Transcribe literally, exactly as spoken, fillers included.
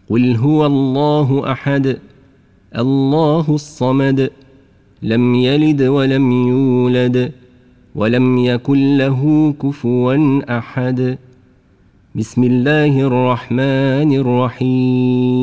قل هو الله أحد الله الصمد لم يلد ولم يولد ولم يكن له كفوا أحد. بسم الله الرحمن الرحيم